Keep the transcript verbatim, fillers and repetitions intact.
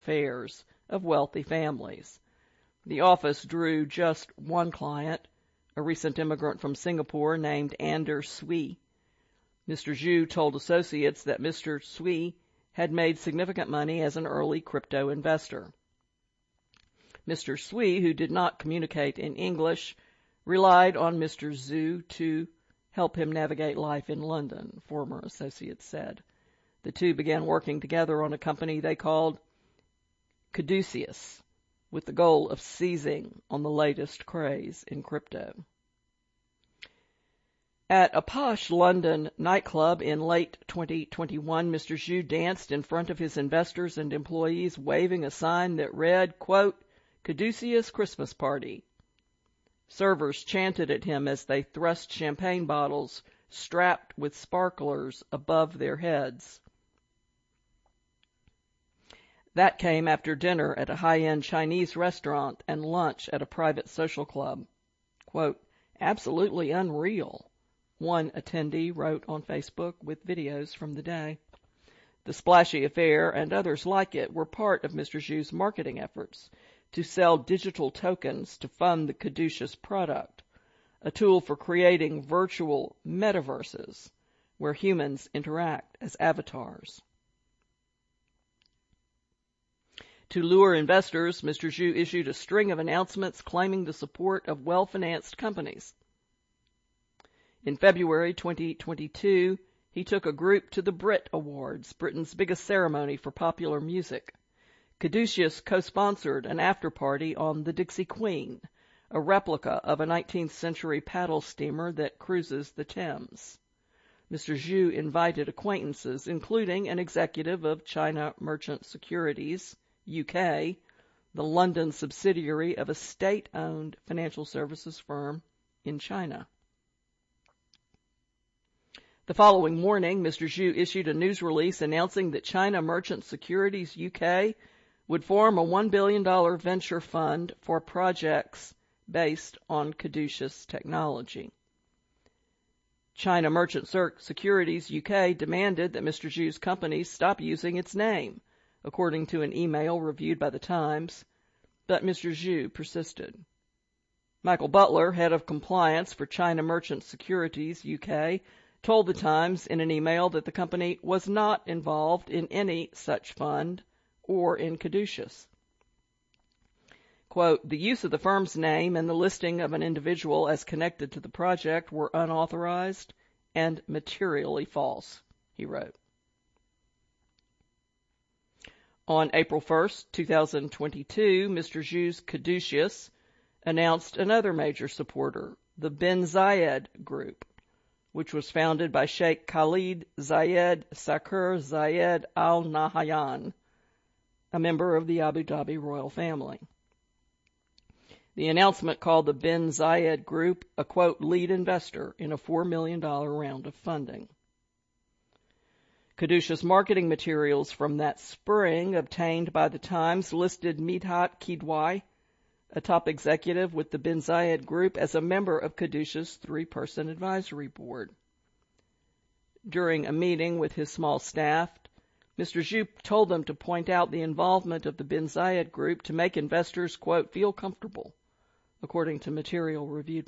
affairs of wealthy families. The office drew just one client, a recent immigrant from Singapore named Anders Sui. Mister Zhu told associates that Mister Sui had made significant money as an early crypto investor. Mister Sui, who did not communicate in English, relied on Mister Zhu to help him navigate life in London, former associates said. The two began working together on a company they called Caduceus, with the goal of seizing on the latest craze in crypto. At a posh London nightclub in late twenty twenty-one, Mister Zhu danced in front of his investors and employees, waving a sign that read, quote, "Caduceus Christmas Party." Servers chanted at him as they thrust champagne bottles strapped with sparklers above their heads. That came after dinner at a high-end Chinese restaurant and lunch at a private social club. Quote, "Absolutely unreal," one attendee wrote on Facebook with videos from the day. The splashy affair and others like it were part of Mister Zhu's marketing efforts to sell digital tokens to fund the Caduceus product, a tool for creating virtual metaverses where humans interact as avatars. To lure investors, Mister Zhu issued a string of announcements claiming the support of well-financed companies. In February twenty twenty-two, he took a group to the Brit Awards, Britain's biggest ceremony for popular music. Caduceus co-sponsored an after-party on the Dixie Queen, a replica of a nineteenth century paddle steamer that cruises the Thames. Mister Zhu invited acquaintances, including an executive of China Merchant Securities, U K, the London subsidiary of a state-owned financial services firm in China. The following morning, Mister Zhu issued a news release announcing that China Merchant Securities U K would form a one billion dollars venture fund for projects based on Caduceus technology. China Merchant Securities U K demanded that Mister Zhu's company stop using its name, according to an email reviewed by the Times, but Mister Zhu persisted. Michael Butler, head of compliance for China Merchant Securities U K, told the Times in an email that the company was not involved in any such fund or in Caduceus. Quote, "The use of the firm's name and the listing of an individual as connected to the project were unauthorized and materially false," he wrote. On April first, two thousand twenty-two, Mister Zhu's Caduceus announced another major supporter, the Bin Zayed Group, which was founded by Sheikh Khalid Zayed Sakur Zayed Al Nahyan, a member of the Abu Dhabi royal family. The announcement called the Bin Zayed Group a, quote, lead investor in a four million dollars round of funding. Caduceus marketing materials from that spring obtained by the Times listed Midhat Kidwai, a top executive with the Bin Zayed Group, as a member of Caduceus' three-person advisory board. During a meeting with his small staff, Mister Zhu told them to point out the involvement of the Bin Zayed Group to make investors, quote, feel comfortable, according to material reviewed